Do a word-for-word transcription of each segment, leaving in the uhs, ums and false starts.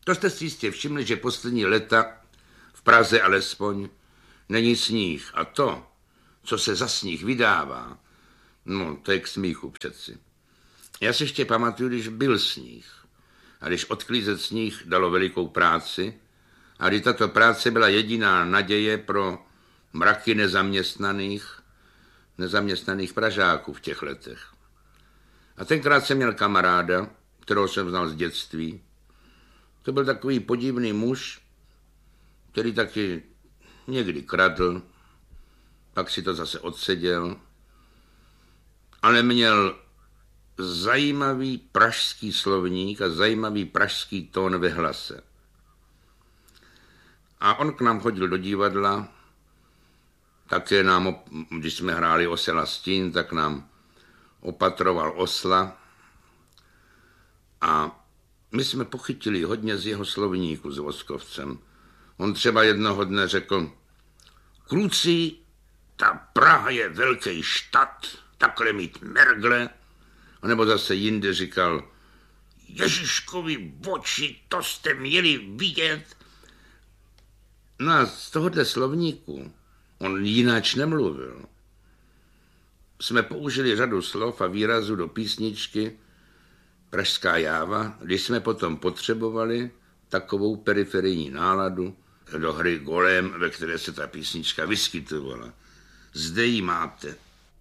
To jste si jistě všimli, že poslední léta v Praze alespoň není sníh. A to, co se za sníh vydává, no to je k smíchu přeci. Já si ještě pamatuju, když byl sníh. A když odklízet sníh dalo velikou práci, a když tato práce byla jediná naděje pro mraky nezaměstnaných, nezaměstnaných Pražáků v těch letech. A tenkrát jsem měl kamaráda, kterou jsem znal z dětství. To byl takový podivný muž, který taky někdy kradl, pak si to zase odseděl, ale měl zajímavý pražský slovník a zajímavý pražský tón ve hlase. A on k nám chodil do divadla, také nám, když jsme hráli Osela stín, tak nám opatroval osla a my jsme pochytili hodně z jeho slovníku s Voskovcem. On třeba jednoho dne řekl, kluci, ta Praha je velký štat, takhle mít mergle. A nebo zase jinde říkal, Ježiškovi oči, to jste měli vidět. No a z tohohle slovníku, on jináč nemluvil, jsme použili řadu slov a výrazů do písničky Pražská jáva, když jsme potom potřebovali takovou periferijní náladu do hry Golem, ve které se ta písnička vyskytovala. Zde ji máte.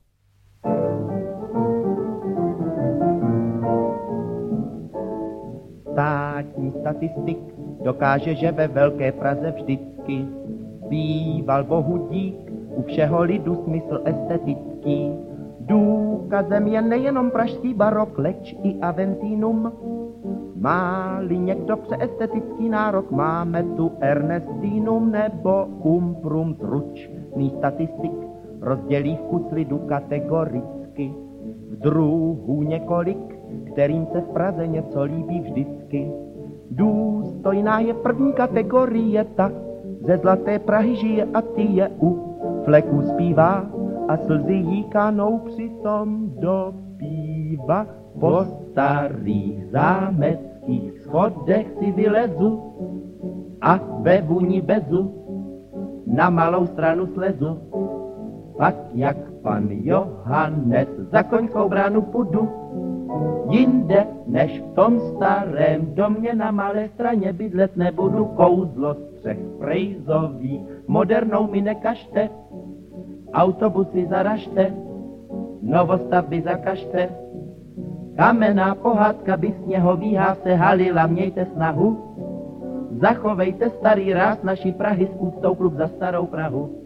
Státní statistik dokáže, že ve Velké Praze vždycky býval bohu dík, u všeho lidu smysl estetický. Důkazem je nejenom pražský barok, leč i Aventinum. Má-li někdo přeestetický nárok, máme tu Ernestinum nebo Umprum zručný statistik. Rozdělí vkus lidu kategoricky v druhů několik, kterým se v Praze něco líbí vždycky. Důstojná je první kategorie, ta ze zlaté Prahy žije a ty je u fleku zpívá a slzy jí kanou přitom do piva. Po starých zámeckých schodech si vylezu a ve vůni bezu na malou stranu slezu. Pak jak pan Johannes za koňskou bránu půjdu, jinde než v tom starém domě na malé straně bydlet nebudu. Kouzlo střech frejzový modernou mi nekažte, autobusy zaražte, novostavby zakažte. Kamenná pohádka by sněhový háse halila, mějte snahu, zachovejte starý ráz naší Prahy s úctou klub za starou Prahu.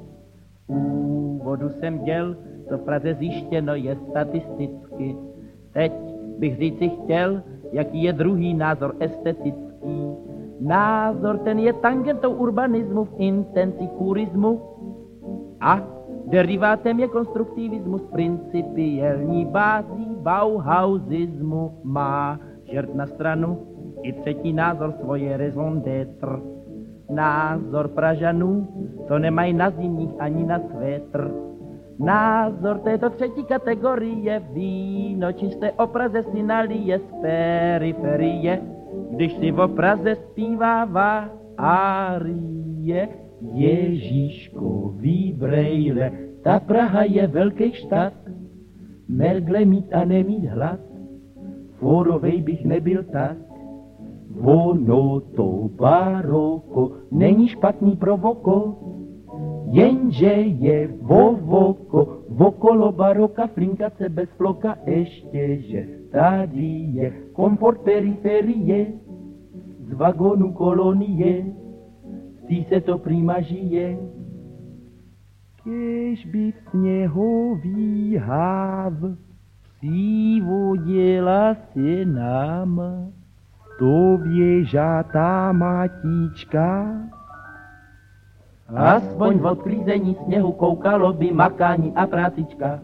Úvodu jsem děl, co v Praze zjištěno je statisticky. Teď bych říci chtěl, jaký je druhý názor estetický. Názor ten je tangentou urbanismu v intenci kurismu a derivátem je konstruktivismus principiální bází bauhausismu. Má žert na stranu i třetí názor svoje raison d'être. Názor Pražanů, to nemají na zimních ani na svétr. Názor této třetí kategorie víno čisté o Praze si nalije z periferie, když si o Praze zpívává árie. Ježíškový brejle, ta Praha je velký štát, mergle mít a nemít hlad, fórovej bych nebyl tak. Ono to baroko není špatný pro voko, jenže je vo voko, okolo baroka flinkace bez floka, ještě že tady je komfort periferie, z vagonu kolonie, v tý se to prima žije. Kéž by sněhový háv přivodila se nám, to věžatá matíčka. Aspoň v odklízení sněhu koukalo by makání a prácička.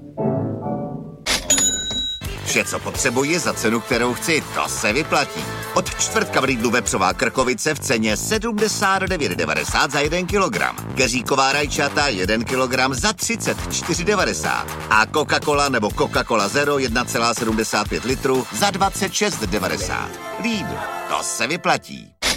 Vše, co potřebuji za cenu, kterou chci, to se vyplatí. Od čtvrtka v Lidlu vepřová krkovice v ceně sedmdesát devět devadesát za jeden kilogram. Keříková rajčata jeden kilogram za třicet čtyři devadesát. A Coca-Cola nebo Coca-Cola Zero jedna celá sedmdesát pět litru za dvacet šest devadesát. Lidl, to se vyplatí.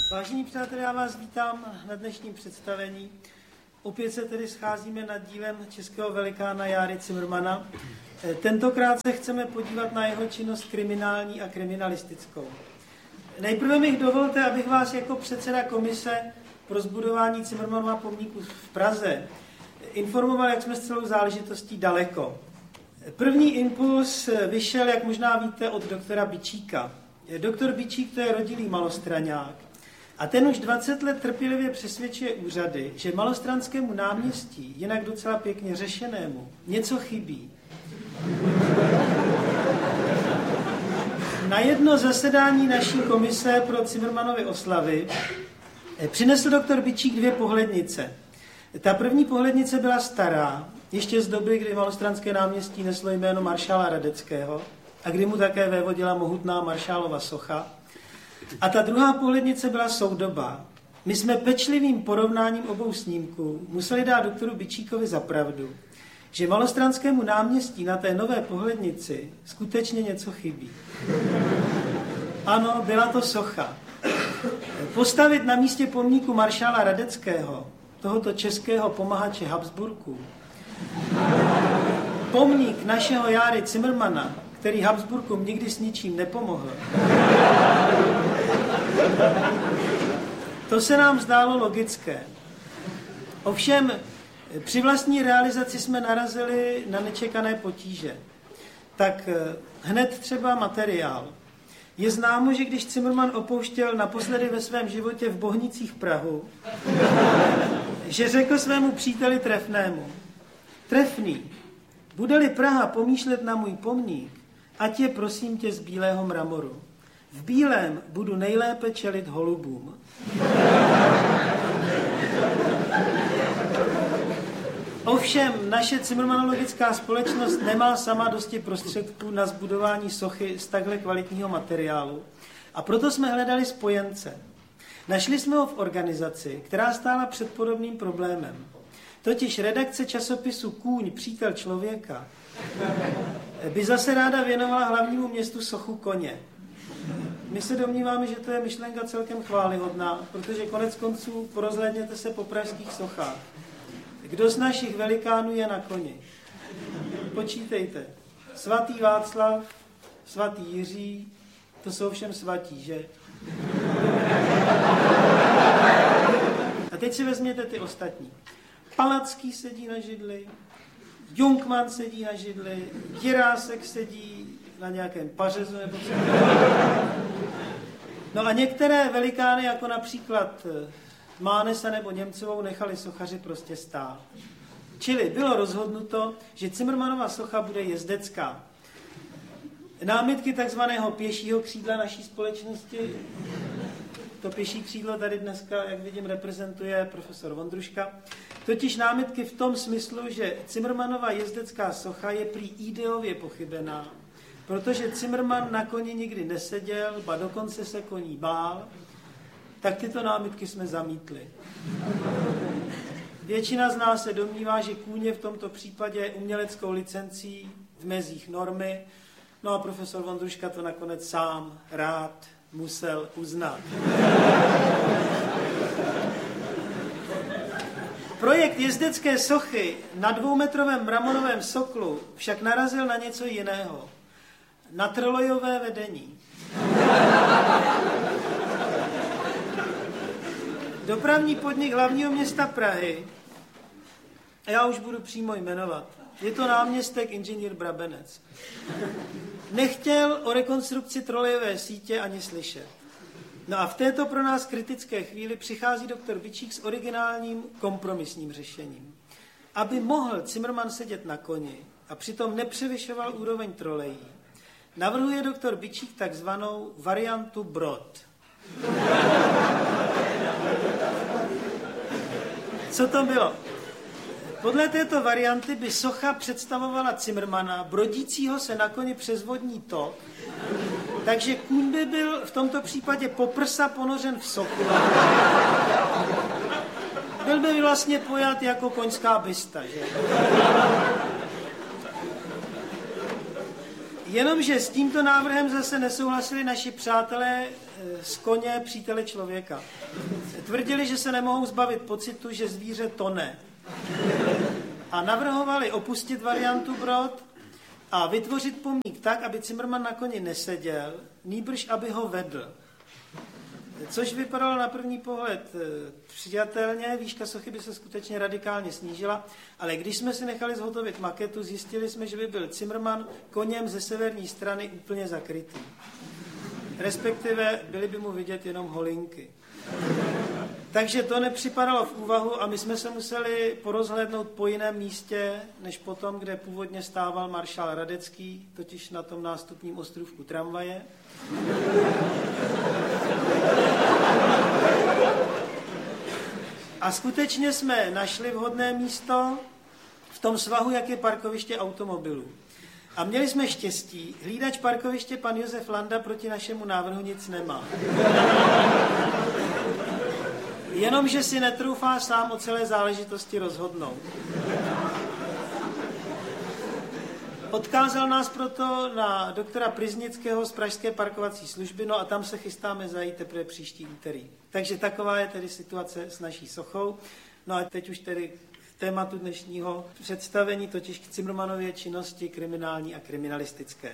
Vážení přátelé, já vás vítám na dnešním představení. Opět se tedy scházíme nad dílem českého velikána Járy Cimrmana. Tentokrát se chceme podívat na jeho činnost kriminální a kriminalistickou. Nejprve mi dovolte, abych vás jako předseda komise pro zbudování Cimrmanova pomníku v Praze informoval, jak jsme s celou záležitostí daleko. První impuls vyšel, jak možná víte, od doktora Byčíka. Doktor Byčík to je rodilý malostraňák a ten už dvacet let trpělivě přesvědčuje úřady, že Malostranskému náměstí, jinak docela pěkně řešenému, něco chybí. Na jedno zasedání naší komise pro Cimrmanovy oslavy přinesl doktor Byčík dvě pohlednice. Ta první pohlednice byla stará, ještě z doby, kdy Malostranské náměstí neslo jméno maršála Radeckého a kdy mu také vévodila mohutná maršálova socha. A ta druhá pohlednice byla soudobá. My jsme pečlivým porovnáním obou snímků museli dát doktoru Byčíkovi za pravdu, že Malostranskému náměstí na té nové pohlednici skutečně něco chybí. Ano, byla to socha. Postavit na místě pomníku maršála Radeckého, tohoto českého pomahače Habsburků, pomník našeho Járy Cimrmana, který Habsburkům nikdy s ničím nepomohl, to se nám zdálo logické. Ovšem, při vlastní realizaci jsme narazili na nečekané potíže. Tak hned třeba materiál. Je známo, že když Cimrman opouštěl naposledy ve svém životě v Bohnicích Prahu, že řekl svému příteli Trefnému: Trefný, bude-li Praha pomýšlet na můj pomník, ať je prosím tě z bílého mramoru. V bílém budu nejlépe čelit holubům. Ovšem, naše cimrmanologická společnost nemá sama dosti prostředků na zbudování sochy z takhle kvalitního materiálu a proto jsme hledali spojence. Našli jsme ho v organizaci, která stála před podobným problémem. Totiž redakce časopisu Kůň, přítel člověka, by zase ráda věnovala hlavnímu městu sochu koně. My se domníváme, že to je myšlenka celkem chvályhodná, protože konec konců porozhlédněte se po pražských sochách. Kdo z našich velikánů je na koni? Počítejte. Svatý Václav, svatý Jiří, to jsou všem svatí, že? A teď si vezměte ty ostatní. Palacký sedí na židli, Junkman sedí na židli, Jirásek sedí na nějakém pařezu nebo co. No a některé velikány, jako například Mánesa nebo Němcovou, nechali sochaři prostě stát. Čili bylo rozhodnuto, že Cimrmanova socha bude jezdecká. Námitky takzvaného pěšího křídla naší společnosti, to pěší křídlo tady dneska, jak vidím, reprezentuje profesor Vondruška, totiž námitky v tom smyslu, že Cimrmanova jezdecká socha je prý ideově pochybená, protože Cimrman na koni nikdy neseděl, ba dokonce se koní bál, tak tyto námitky jsme zamítli. Většina z nás se domnívá, že kůň je v tomto případě uměleckou licencí v mezích normy, no a profesor Vondruška to nakonec sám rád musel uznat. Projekt jezdecké sochy na dvoumetrovém mramorovém soklu však narazil na něco jiného. Na trolejové vedení. Dopravní podnik hlavního města Prahy, a já už budu přímo jmenovat, je to náměstek inženýr Brabenec, nechtěl o rekonstrukci trolejové sítě ani slyšet. No a v této pro nás kritické chvíli přichází doktor Byčík s originálním kompromisním řešením. Aby mohl Cimrman sedět na koni a přitom nepřevyšoval úroveň trolejí, navrhuje doktor Byčík takzvanou variantu Brod. Co to bylo? Podle této varianty by socha představovala Cimrmana, brodícího se na koni přes vodní tok, takže kůň by byl v tomto případě po prsa ponořen v soku. Byl by vlastně pojat jako koňská bysta, že? Jenomže s tímto návrhem zase nesouhlasili naši přátelé z koně přítele člověka. Tvrdili, že se nemohou zbavit pocitu, že zvíře tone. A navrhovali opustit variantu Brod a vytvořit pomník tak, aby Cimrman na koni neseděl, nýbrž aby ho vedl. Což vypadalo na první pohled přijatelně, výška sochy by se skutečně radikálně snížila, ale když jsme si nechali zhotovit maketu, zjistili jsme, že by byl Cimrman koněm ze severní strany úplně zakrytý. Respektive byly by mu vidět jenom holinky. Takže to nepřipadalo v úvahu a my jsme se museli porozhlédnout po jiném místě, než po tom, kde původně stával maršál Radecký, totiž na tom nástupním ostrůvku tramvaje. A skutečně jsme našli vhodné místo v tom svahu, jak je parkoviště automobilů. A měli jsme štěstí, hlídač parkoviště pan Josef Landa proti našemu návrhu nic nemá. Jenomže si netroufá sám o celé záležitosti rozhodnout. Odkázal nás proto na doktora Priznického z pražské parkovací služby, no a tam se chystáme zajít teprve příští úterý. Takže taková je tedy situace s naší sochou. No a teď už tedy k tématu dnešního představení, totiž k Cimrmanově činnosti kriminální a kriminalistické.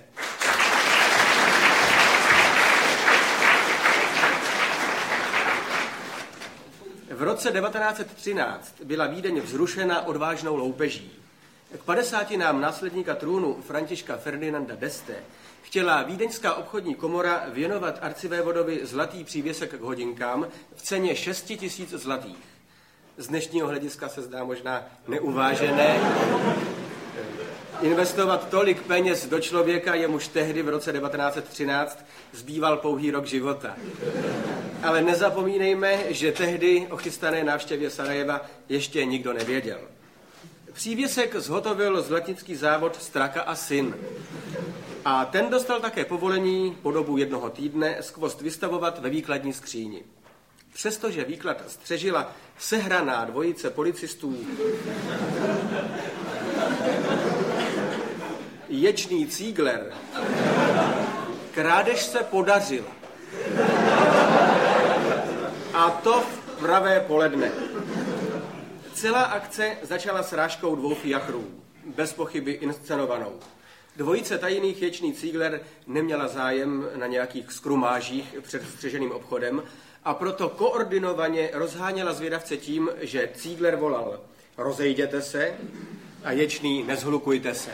V roce devatenáct set třináct byla Vídeň vzrušena odvážnou loupeží. K padesátinám následníka trůnu Františka Ferdinanda d'Este chtěla Vídeňská obchodní komora věnovat arcivévodovi zlatý přívěsek k hodinkám v ceně šest tisíc zlatých. Z dnešního hlediska se zdá možná neuvážené investovat tolik peněz do člověka, jemuž tehdy v roce devatenáct set třináct zbýval pouhý rok života. Ale nezapomínejme, že tehdy o chystané návštěvě Sarajeva ještě nikdo nevěděl. Přívěsek zhotovil zlatnický závod Straka a syn. A ten dostal také povolení po dobu jednoho týdne skvost vystavovat ve výkladní skříni. Přestože výklad střežila sehraná dvojice policistů Ječný Cígler, krádež se podařila. A to v pravé poledne. Celá akce začala srážkou dvou fiachrů, bez pochyby inscenovanou. Dvojice tajných Ječný Cígler neměla zájem na nějakých skrumážích před střeženým obchodem a proto koordinovaně rozháněla zvědavce tím, že Cígler volal: rozejděte se, a Ječný: nezhlukujte se.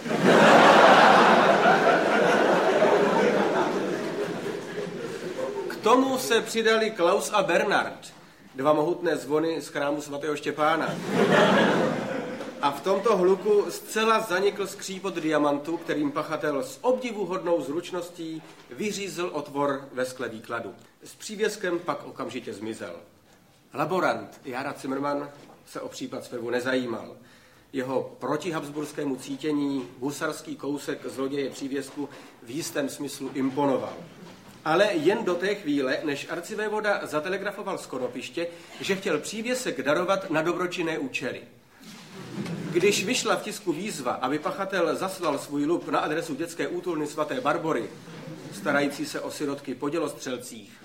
K tomu se přidali Klaus a Bernard, dva mohutné zvony z chrámu svatého Štěpána. A v tomto hluku zcela zanikl skřípot diamantu, kterým pachatel s obdivuhodnou zručností vyřízl otvor ve skle výkladu. S přívěskem pak okamžitě zmizel. Laborant Jára Cimrman se o případ svévu nezajímal. Jeho protihabsburskému cítění husarský kousek zloděje přívěsku v jistém smyslu imponoval. Ale jen do té chvíle, než arcivévoda zatelegrafoval z Konopiště, že chtěl přívěsek darovat na dobročinné účely. Když vyšla v tisku výzva, aby pachatel zaslal svůj lup na adresu dětské útulny svaté Barbory, starající se o sirotky po dělostřelcích,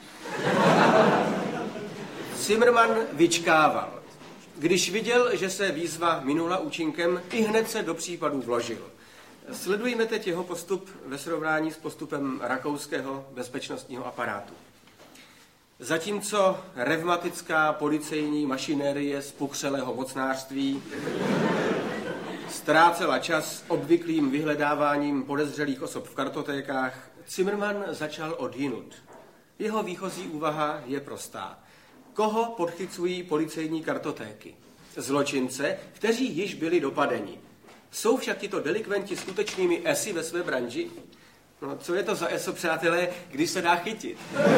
Cimrman vyčkával. Když viděl, že se výzva minula účinkem, i hned se do případu vložil. Sledujme teď jeho postup ve srovnání s postupem rakouského bezpečnostního aparátu. Zatímco revmatická policejní mašinérie z pokřelého mocnářství ztrácela čas obvyklým vyhledáváním podezřelých osob v kartotékách, Cimrman začal odjinut. Jeho výchozí úvaha je prostá. Koho podchycují policejní kartotéky? Zločince, kteří již byli dopadeni. Jsou však tito delikventi skutečnými esy ve své branži? No, co je to za eso, přátelé, když se dá chytit?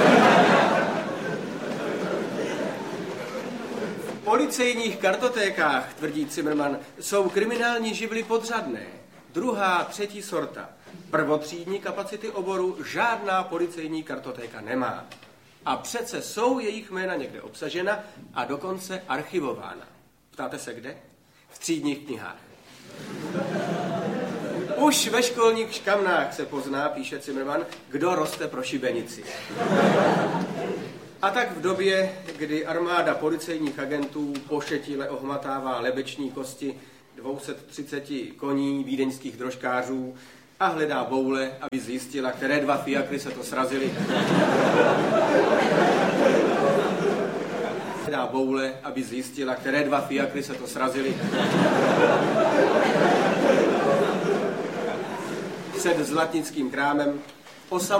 V policejních kartotékách, tvrdí Cimrman, jsou kriminální živly podřadné. Druhá, třetí sorta. Prvotřídní kapacity oboru žádná policejní kartotéka nemá. A přece jsou jejich jména někde obsažena a dokonce archivována. Ptáte se kde? V třídních knihách. Už ve školních škamnách se pozná, píše Zimmermann, kdo roste pro šibenici. A tak v době, kdy armáda policejních agentů pošetile ohmatává lebeční kosti dvě stě třicet koní vídeňských drožkářů a hledá boule, aby zjistila, které dva fiakry se to srazily. Hledá boule, aby zjistila, které dva fiakry se to srazily. Před zlatnickým krámem osam